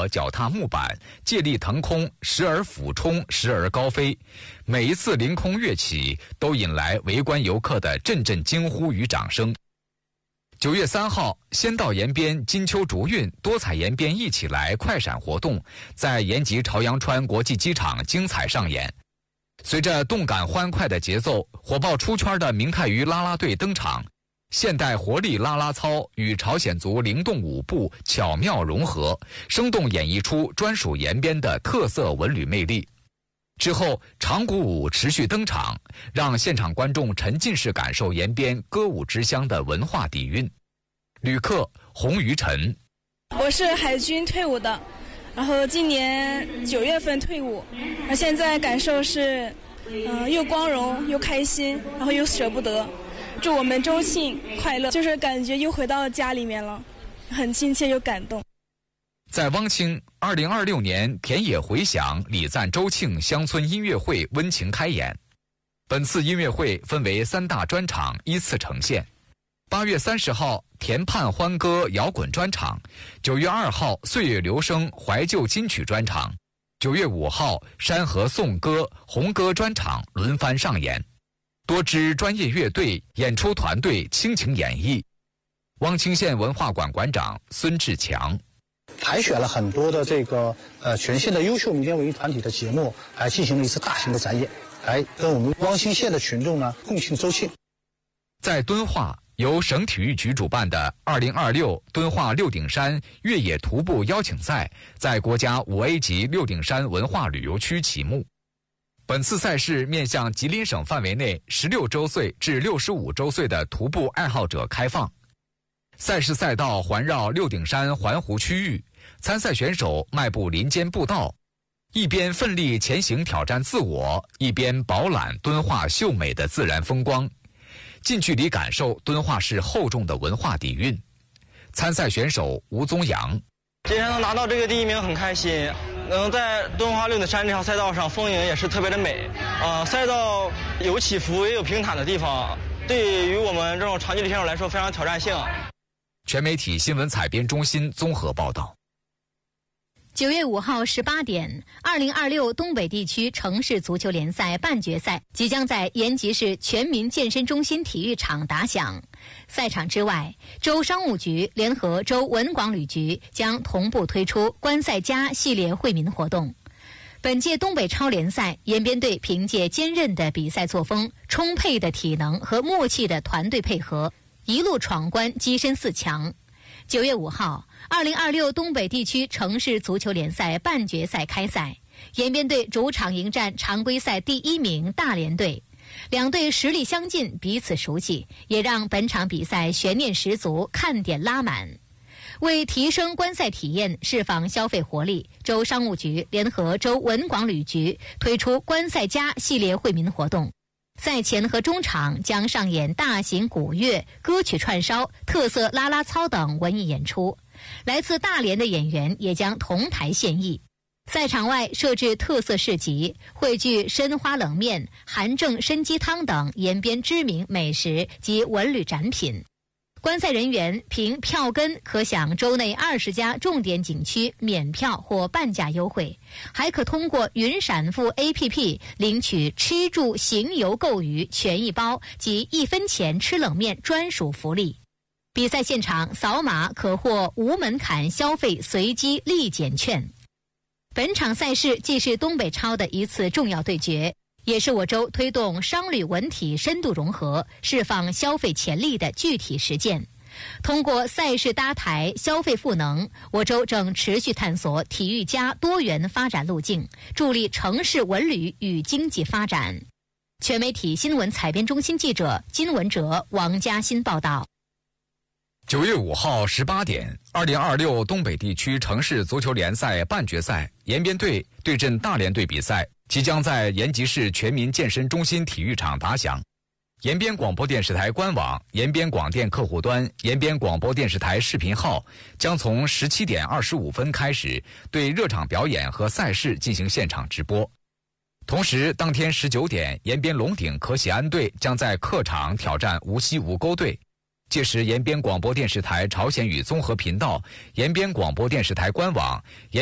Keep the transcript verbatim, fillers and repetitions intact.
火脚踏木板，借力腾空，时而俯冲，时而高飞。每一次凌空跃起，都引来围观游客的阵阵惊呼与掌声。九月三号，仙道延边金秋竹韵多彩延边一起来快闪活动在延吉朝阳川国际机场精彩上演。随着动感欢快的节奏，火爆出圈的明太鱼啦啦队登场，现代活力啦啦操与朝鲜族灵动舞步巧妙融合，生动演绎出专属延边的特色文旅魅力。之后，长鼓舞持续登场，让现场观众沉浸式感受延边歌舞之乡的文化底蕴。旅客洪于晨， 我是海军退伍的，然后今年九月份退伍，那现在感受是，嗯、呃，又光荣又开心，然后又舍不得。祝我们周庆快乐，就是感觉又回到家里面了，很亲切又感动。 在汪清，二零二六年田野回响礼赞周庆乡村音乐会温情开演。本次音乐会分为三大专场依次呈现。八月三十号，田畔欢歌摇滚专场；九月二号，岁月留声怀旧金曲专场；九月五号，山河颂歌红歌专场轮番上演。多支专业乐队、演出团队倾情演绎。汪清县文化馆馆长孙志强。 海选了很多的这个呃全县的优秀民间文艺团体的节目，来进行了一次大型的展演，来跟我们汪清县的群众呢共庆周庆。 在敦化，由省体育局主办的二零二六敦化六顶山越野徒步邀请赛，在国家五 A 级六顶山文化旅游区启幕。本次赛事面向吉林省范围内十六周岁至六十五周岁的徒步爱好者开放。赛事赛道环绕六顶山环湖区域，参赛选手迈步林间步道，一边奋力前行挑战自我，一边饱览敦化秀美的自然风光，近距离感受敦化市厚重的文化底蕴。参赛选手吴宗阳， 今天能拿到这个第一名很开心，能在敦化六顶山这条赛道上风景也是特别的美啊、呃，赛道有起伏也有平坦的地方，对于我们这种长距离选手来说非常有挑战性。 全媒体新闻采编中心综合报道。 九月五号十八点，二零二六东北地区城市足球联赛半决赛即将在延吉市全民健身中心体育场打响。赛场之外，州商务局联合州文广旅局将同步推出观赛家系列惠民活动。本届东北超联赛，延边队凭借坚韧的比赛作风、充沛的体能和默契的团队配合，一路闯关跻身四强。九月五号，二零二六东北地区城市足球联赛半决赛开赛，延边队主场迎战常规赛第一名大连队。两队实力相近，彼此熟悉，也让本场比赛悬念十足，看点拉满。为提升观赛体验，释放消费活力，州商务局联合州文广旅局推出观赛家系列惠民活动。赛前和中场将上演大型鼓乐、歌曲串烧、特色啦啦操等文艺演出，来自大连的演员也将同台献艺。赛场外设置特色市集，汇聚参花冷面、韩正参鸡汤等延边知名美食及文旅展品。观赛人员凭票根可享州内二十家重点景区免票或半价优惠，还可通过云闪付 A P P 领取吃住行游购娱权益包及一分钱吃冷面专属福利。比赛现场扫码可获无门槛消费随机立减券。本场赛事既是东北超的一次重要对决，也是我州推动商旅文体深度融合、释放消费潜力的具体实践。通过赛事搭台、消费赋能，我州正持续探索体育加多元发展路径，助力城市文旅与经济发展。全媒体新闻采编中心记者金文哲、王嘉欣报道。 九月五号十八点，二零二六东北地区城市足球联赛半决赛，延边队对阵大连队比赛即将在延吉市全民健身中心体育场打响。延边广播电视台官网、延边广电客户端、延边广播电视台视频号将从十七点二十五分开始对热场表演和赛事进行现场直播。同时，当天十九点，延边龙鼎可喜安队将在客场挑战无锡吴沟队。届时，延边广播电视台朝鲜语综合频道、延边广播电视台官网、延